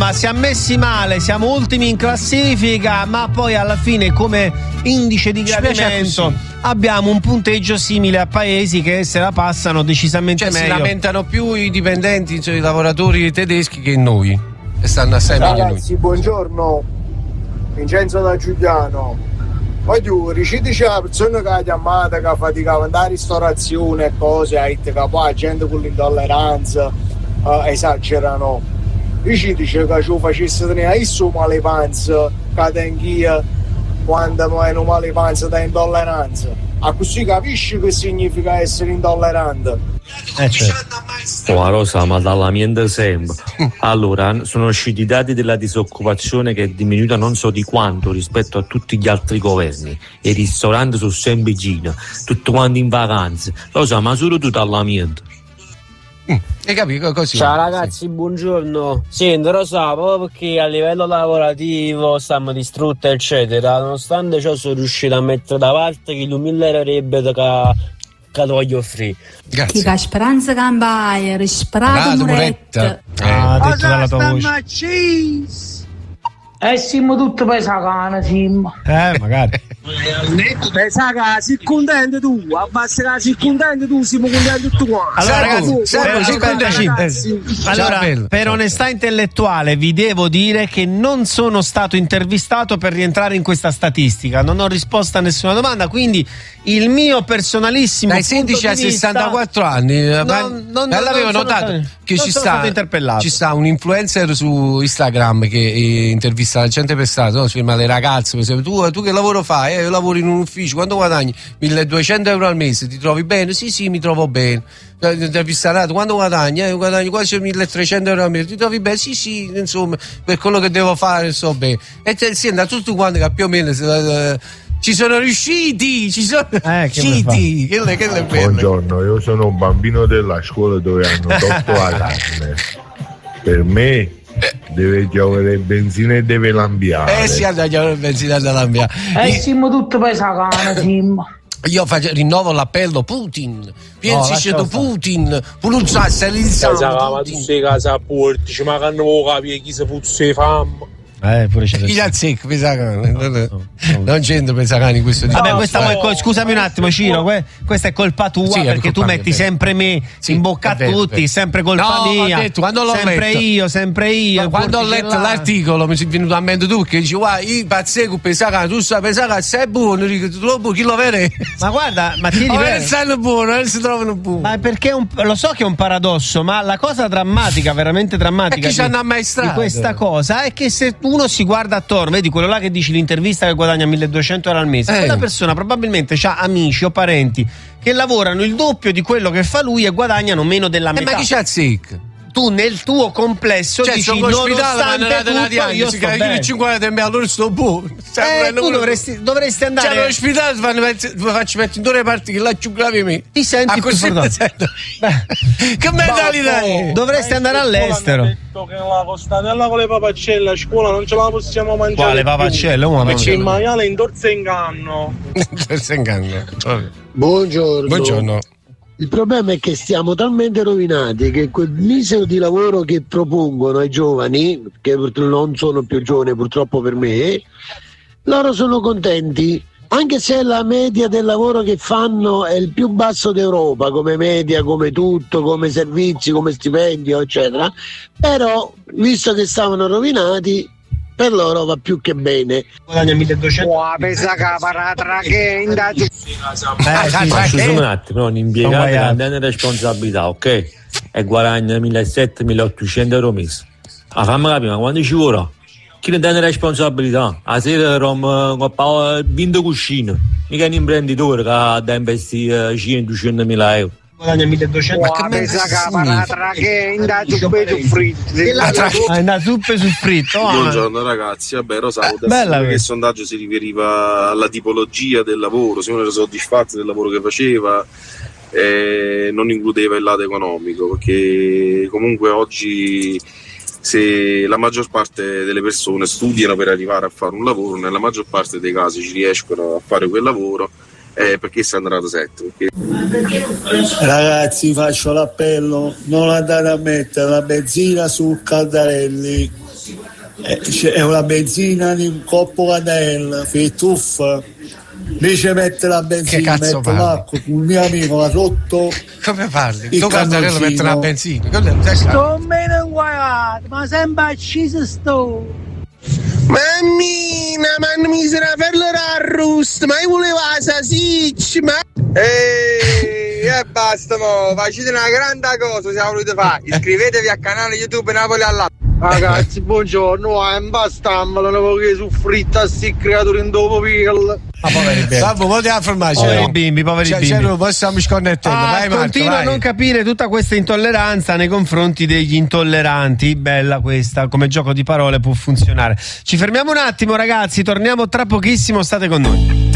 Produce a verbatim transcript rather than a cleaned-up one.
insomma siamo messi male, siamo ultimi in classifica, ma poi alla fine come indice di gradimento abbiamo un punteggio simile a paesi che se la passano decisamente cioè, meglio. Si lamentano più i dipendenti, cioè i lavoratori tedeschi, che noi, e stanno assai meglio noi. Ragazzi, buongiorno, Vincenzo da Giuliano. Poi tu riuscite la persona che ha chiamato, che faticava andare a ristorazione e cose, che poi la gente con l'intolleranza uh, esagerano. Riuscite che ci facesse tenere il malepanza, che tenghia quando non è una malepanza da intolleranza. A così capisci che significa essere intollerante? Eh, certo. Oh, la Rosa, ma dalla mia sempre. Allora, sono usciti i dati della disoccupazione che è diminuita non so di quanto rispetto a tutti gli altri governi. I ristoranti sono sempre pieni, tutti quanti in vacanze. Rosa, ma solo tu dalla mia. Mm, hai capito così? Ciao ragazzi, sì. Buongiorno. Sì, non lo so, proprio perché a livello lavorativo stiamo distrutti eccetera. Nonostante ciò sono riuscito a mettere da parte che lui millerebbe da che lo voglio offrire. Grazie. Che speranza cambiare, sperato Muretta. Eh, ha detto dalla tua voce. Eh siamo tutti pesacane, siamo. Eh, magari. Pesaca, sei contento tu, abbassa che sei contento tu, siamo contenti tutti quanti. Allora ragazzi, sempre, per, sempre, sempre. Allora, per onestà intellettuale vi devo dire che non sono stato intervistato per rientrare in questa statistica, non ho risposto a nessuna domanda, quindi il mio personalissimo dai sedici ai sessantaquattro anni non, non, non l'avevo notato stato, che ci sta, ci sta un influencer su Instagram che intervista la gente per strada, no? Si firma le ragazze, per esempio, tu, tu che lavoro fai? Eh, io lavoro in un ufficio, quanto guadagni? milleduecento euro al mese, ti trovi bene? Sì sì, mi trovo bene. Intervistato, quanto guadagni? Eh, guadagni quasi milletrecento euro al mese, ti trovi bene? Sì sì, insomma, per quello che devo fare so bene. E te, si è andato tutti quanti che più o meno uh, ci sono riusciti, ci sono eh, riusciti. Che le, che le Buongiorno, io sono un bambino della scuola dove hanno tolto la carne. Per me deve piovere benzina e deve lambiare. Eh sì, andrà a piovere benzina e deve lambiare. Eh siamo tutti pesacane, siamo. Io faccio, rinnovo l'appello Putin, pensi no, tu Putin, puluzzasse l'insano. Ma tu sei casa a porti, ci mancano capi chi se puzza fam. Eh, pure c'è il secco, pesacane. No, no. Non c'entra pesacane in questo Vabbè, no, questa no. È, scusami un attimo, Ciro, questa è colpa tua, sì, perché tu metti mia, sempre me sì, in bocca a vero, tutti, sempre colpa no, mia. Detto, quando l'ho sempre letto, io, sempre io. Ma quando ho letto l'articolo mi è venuto a mente tu che dici guarda, io pazzeco pesacane, tu sai pesacane, sei buono, tu lo puoi, chi lo vede? Ma guarda, ma ti dico, non stanno buono, non si trovano buoni. Ma perché un, lo so che è un paradosso, ma la cosa drammatica, veramente drammatica di, di questa cosa è che se uno si guarda attorno, vedi quello là che dici l'intervista che guadagna milleduecento euro al mese, eh. quella persona probabilmente ha amici o parenti che lavorano il doppio di quello che fa lui e guadagnano meno della metà. Eh, ma chi c'ha zic? Tu nel tuo complesso cioè, dici sono nonostante tutto io sto bene. cinquanta e allora sto buono. Eh, tu dovresti, dovresti andare. Cioè all'ospedale faccio mettere in due parti che là più gravi me. Ti senti più fortunato. Che mentalità è? Dovresti andare all'estero. Che la costanella con le papaccelle a scuola non ce la possiamo mangiare. Quale papaccelle? Ma c'è il maiale in dorsa inganno. Dorsa inganno. Buongiorno. Buongiorno. Il problema è che stiamo talmente rovinati che quel misero di lavoro che propongono ai giovani, che non sono più giovani purtroppo per me, loro sono contenti, anche se la media del lavoro che fanno è il più basso d'Europa, come media, come tutto, come servizi, come stipendio, eccetera, però visto che stavano rovinati, per loro va più che bene. Guadagna milleduecento. Wow, pensa che paratra che indaghi. Eh, scusa un attimo, no, un impiegato che non ha responsabilità, ok? E guadagna millesettecento milleottocento euro mese. Ma fammi capire, ma quando ci vuole? Chi ne dà responsabilità? A sera rom venti cuscine. Mica un imprenditore che ha da investire cento duecento mila euro. Guadagna milleduecento. Ma che pensa che paratra che indaghi zuppe su fritto. Ah, una zuppe su fritto. Oh, buongiorno ragazzi, vabbè Rosario, eh, che il sondaggio si riferiva alla tipologia del lavoro, se uno era soddisfatto del lavoro che faceva, eh, non includeva il lato economico, perché comunque oggi se la maggior parte delle persone studiano per arrivare a fare un lavoro, nella maggior parte dei casi ci riescono a fare quel lavoro, eh, perché si è andato setto. Perché... Ragazzi, faccio l'appello, non andate a mettere la benzina su Caldarelli, è una benzina in un coppo cannella, fai tuffa, invece mette la benzina, mette parli? l'acqua, con il mio amico là sotto. Come parli? Tu Cantarello mette la benzina. Sto meno inguaiato, ma sempre acceso sto. Mammina, ma non mi sarà per l'arrosto, ma io volevo la salsiccia, ma... Ehi, e basta mo, facete una grande cosa se volete fare, iscrivetevi al canale YouTube Napoli alla. Ragazzi, buongiorno, ah, bastammelo, ne voglio soffritta a sti creature in dopo pirla. Ah, poveri bimbi. Salvo, vuoi affermarci? Poveri bimbi, poveri cioè, bimbi. Cioè, non possiamo sconnettere. Ah, vai, continuo Marco, a non capire tutta questa intolleranza nei confronti degli intolleranti. Bella questa, come gioco di parole può funzionare. Ci fermiamo un attimo, ragazzi, torniamo tra pochissimo, state con noi.